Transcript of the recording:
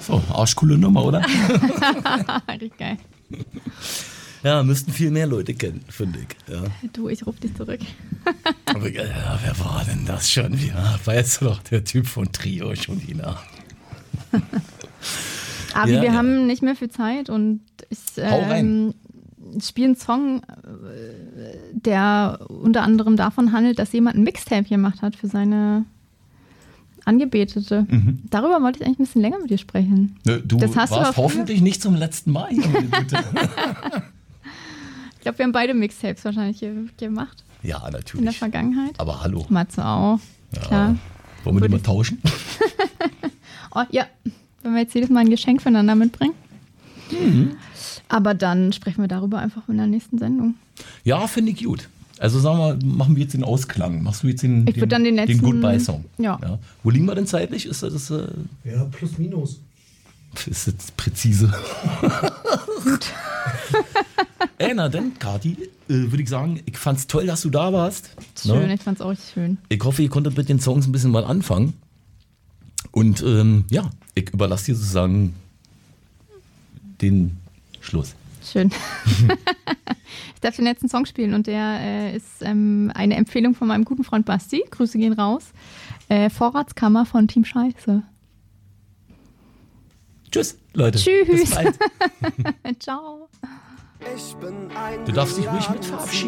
So, arschcoole Nummer, oder? Richtig geil. Ja, müssten viel mehr Leute kennen, finde ich. Ja. Du, ich rufe dich zurück. Aber ja, wer war denn das schon wieder? Weißt du doch, der Typ von Trio schon wieder. Aber Ja, wir ja. haben nicht mehr viel Zeit und ich Hau rein. spiele einen Song, der unter anderem davon handelt, dass jemand ein Mixtape gemacht hat für seine Angebetete. Darüber wollte ich eigentlich ein bisschen länger mit dir sprechen. Du Das hast du warst aber früher- hoffentlich nicht zum letzten Mal hier, meine Güte. Ich glaube, wir haben beide Mixtapes wahrscheinlich gemacht Ja, in der natürlich. Vergangenheit. Aber hallo. Matze auch. Klar. Wollen wir die Würde mal ich- tauschen? Oh, ja, wenn wir jetzt jedes Mal ein Geschenk füreinander mitbringen. Aber dann sprechen wir darüber einfach in der nächsten Sendung. Ja, finde ich gut. Also sagen wir, machen wir jetzt den Ausklang. Machst du jetzt den, Ich würd dann den letzten- Goodbye-Song? Ja. Wo liegen wir denn zeitlich? Ist das Ja, plus minus. ist jetzt präzise? Na dann, Kathi, würde ich sagen, ich fand's toll, dass du da warst. Schön, Ne? ich fand's auch richtig schön. Ich hoffe, ihr konntet mit den Songs ein bisschen mal anfangen. Und ja, ich überlasse dir sozusagen den Schluss. Schön. Ich darf den letzten Song spielen und der ist eine Empfehlung von meinem guten Freund Basti. Grüße gehen raus. Vorratskammer von Team Scheiße. Tschüss, Leute. Tschüss. Bis bald. Ciao. Ich bin ein Du darfst dich ruhig mit verabschieden.